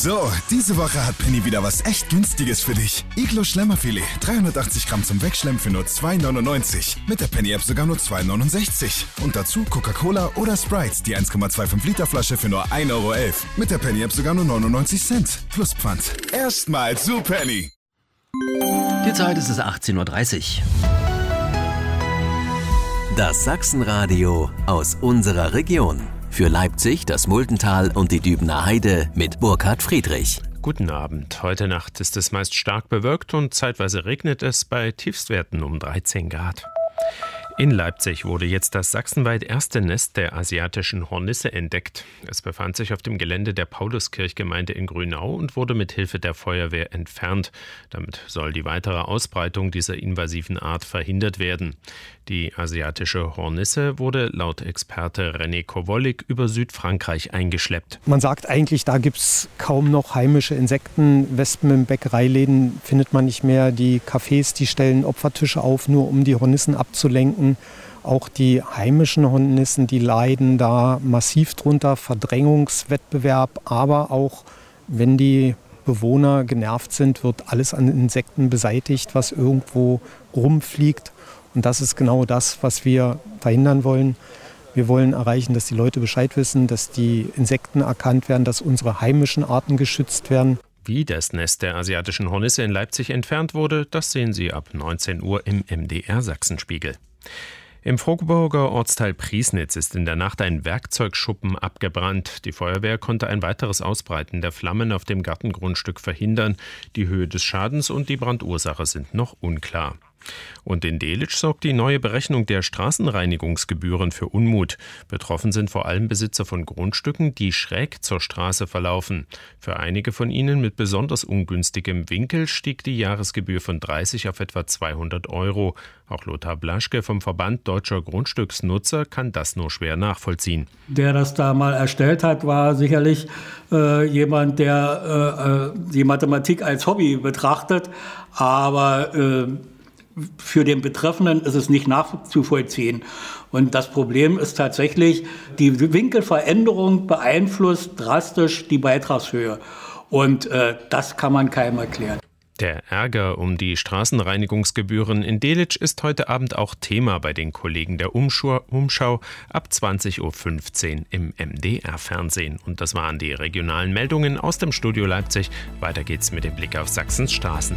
So, diese Woche hat Penny wieder was echt Günstiges für dich. Iglo Schlemmerfilet, 380 Gramm zum Wegschlemmen für nur 2,99. Mit der Penny-App sogar nur 2,69. Und dazu Coca-Cola oder Sprite, die 1,25 Liter Flasche für nur 1,11 Euro. Mit der Penny-App sogar nur 99 Cent. Plus Pfand. Erstmal zu Penny. Die Zeit ist es 18.30 Uhr. Das Sachsenradio aus unserer Region. Für Leipzig, das Muldental und die Dübener Heide mit Burkhard Friedrich. Guten Abend. Heute Nacht ist es meist stark bewölkt und zeitweise regnet es bei Tiefstwerten um 13 Grad. In Leipzig wurde jetzt das sachsenweit erste Nest der asiatischen Hornisse entdeckt. Es befand sich auf dem Gelände der Pauluskirchgemeinde in Grünau und wurde mit Hilfe der Feuerwehr entfernt. Damit soll die weitere Ausbreitung dieser invasiven Art verhindert werden. Die asiatische Hornisse wurde laut Experte René Kowolik über Südfrankreich eingeschleppt. Man sagt eigentlich, da gibt es kaum noch heimische Insekten. Wespen in Bäckereiläden findet man nicht mehr. Die Cafés, die stellen Opfertische auf, nur um die Hornissen abzulenken. Auch die heimischen Hornissen, die leiden da massiv drunter, Verdrängungswettbewerb. Aber auch wenn die Bewohner genervt sind, wird alles an Insekten beseitigt, was irgendwo rumfliegt. Und das ist genau das, was wir verhindern wollen. Wir wollen erreichen, dass die Leute Bescheid wissen, dass die Insekten erkannt werden, dass unsere heimischen Arten geschützt werden. Wie das Nest der asiatischen Hornisse in Leipzig entfernt wurde, das sehen Sie ab 19 Uhr im MDR Sachsenspiegel. Im Frohburger Ortsteil Priesnitz ist in der Nacht ein Werkzeugschuppen abgebrannt. Die Feuerwehr konnte ein weiteres Ausbreiten der Flammen auf dem Gartengrundstück verhindern. Die Höhe des Schadens und die Brandursache sind noch unklar. Und in Delitzsch sorgt die neue Berechnung der Straßenreinigungsgebühren für Unmut. Betroffen sind vor allem Besitzer von Grundstücken, die schräg zur Straße verlaufen. Für einige von ihnen mit besonders ungünstigem Winkel stieg die Jahresgebühr von 30 auf etwa 200 Euro. Auch Lothar Blaschke vom Verband Deutscher Grundstücksnutzer kann das nur schwer nachvollziehen. Der das da mal erstellt hat, war sicherlich jemand, der die Mathematik als Hobby betrachtet, aber für den Betreffenden ist es nicht nachzuvollziehen. Und das Problem ist tatsächlich, die Winkelveränderung beeinflusst drastisch die Beitragshöhe. Und das kann man keinem erklären. Der Ärger um die Straßenreinigungsgebühren in Delitzsch ist heute Abend auch Thema bei den Kollegen der Umschau ab 20.15 Uhr im MDR-Fernsehen. Und das waren die regionalen Meldungen aus dem Studio Leipzig. Weiter geht's mit dem Blick auf Sachsens Straßen.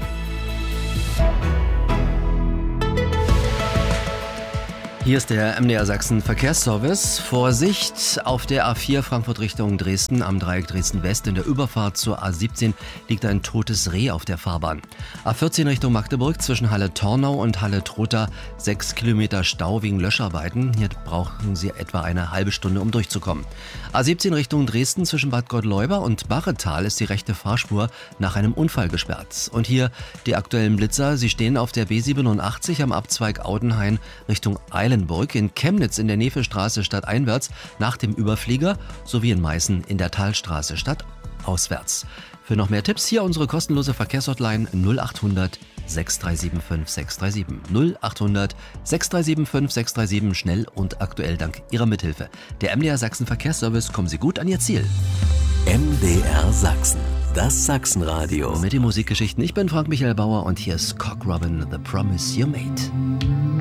Hier ist der MDR Sachsen Verkehrsservice. Vorsicht, auf der A4 Frankfurt Richtung Dresden am Dreieck Dresden West in der Überfahrt zur A17 liegt ein totes Reh auf der Fahrbahn. A14 Richtung Magdeburg zwischen Halle-Tornau und Halle-Trotha 6 Kilometer Stau wegen Löscharbeiten. Hier brauchen Sie etwa eine halbe Stunde, um durchzukommen. A17 Richtung Dresden zwischen Bad Gottleuba und Bachetal ist die rechte Fahrspur nach einem Unfall gesperrt. Und hier die aktuellen Blitzer. Sie stehen auf der B87 am Abzweig Audenhain Richtung Eilenburg, in Chemnitz in der Nevestraße stadteinwärts nach dem Überflieger sowie in Meißen in der Talstraße stadtauswärts. Für noch mehr Tipps hier unsere kostenlose Verkehrshotline 0800 6375 637. 0800 6375 637, schnell und aktuell dank Ihrer Mithilfe. Der MDR Sachsen Verkehrsservice, kommen Sie gut an Ihr Ziel. MDR Sachsen, das Sachsenradio. Mit den Musikgeschichten, ich bin Frank Michael Bauer und hier ist Cock Robin, The Promise You Made.